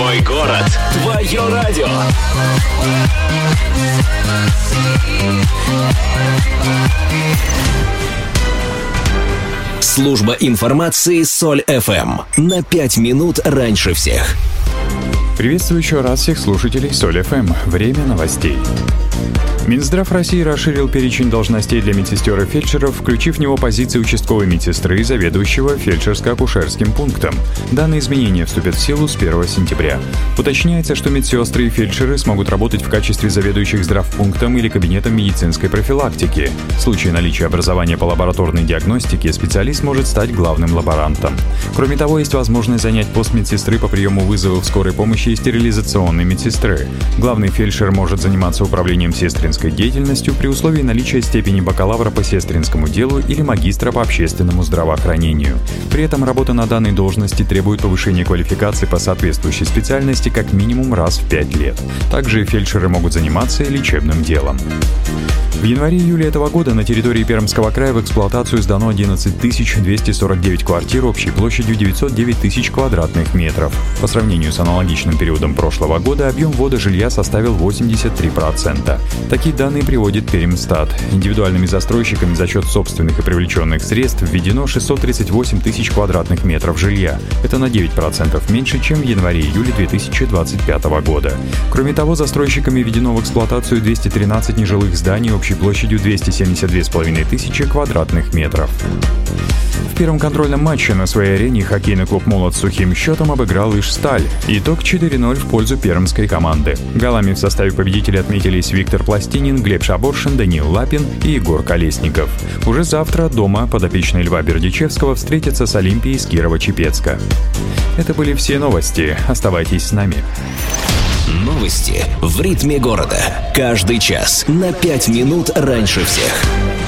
Твой город, твое радио. Служба информации Соль ФМ. На 5 минут раньше всех. Приветствую еще раз всех слушателей Соль ФМ. Время новостей. Минздрав России расширил перечень должностей для медсестер и фельдшеров, включив в него позиции участковой медсестры и заведующего фельдшерско-акушерским пунктом. Данные изменения вступят в силу с 1 сентября. Уточняется, что медсестры и фельдшеры смогут работать в качестве заведующих здравпунктом или кабинетом медицинской профилактики. В случае наличия образования по лабораторной диагностике специалист может стать главным лаборантом. Кроме того, есть возможность занять пост медсестры по приему вызовов скорой помощи и стерилизационной медсестры. Главный фельдшер может заниматься управлением сестринской деятельностью при условии наличия степени бакалавра по сестринскому делу или магистра по общественному здравоохранению. При этом работа на данной должности требует повышения квалификации по соответствующей специальности как минимум раз в 5 лет. Также фельдшеры могут заниматься и лечебным делом. В январе-июле этого года на территории Пермского края в эксплуатацию сдано 11 249 квартир общей площадью 909 тысяч квадратных метров. По сравнению с аналогичным периодом прошлого года объем ввода жилья составил 83%. Такие данные приводит Пермстат. Индивидуальными застройщиками за счет собственных и привлеченных средств введено 638 тысяч квадратных метров жилья. Это на 9% меньше, чем в январе-июле 2025 года. Кроме того, застройщиками введено в эксплуатацию 213 нежилых зданий общей площадью 272,5 тысячи квадратных метров. В первом контрольном матче на своей арене хоккейный клуб «Молот» с сухим счетом обыграл «Ижсталь». Итог 4-0 в пользу пермской команды. Голами в составе победителей отметились Виктор Пластинин, Глеб Шаборшин, Даниил Лапин и Егор Колесников. Уже завтра дома подопечные Льва Бердичевского встретятся с «Олимпией» из Кирово-Чепецка. Это были все новости. Оставайтесь с нами. Новости в ритме города. Каждый час на 5 минут раньше всех.